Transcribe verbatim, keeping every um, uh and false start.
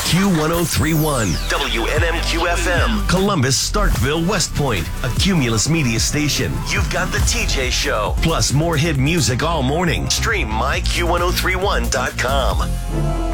Q ten thirty-one, W N M Q F M, Columbus, Starkville, West Point, a Cumulus Media station. You've got the T J Show, plus more hit music all morning. Stream my Q ten thirty-one dot com.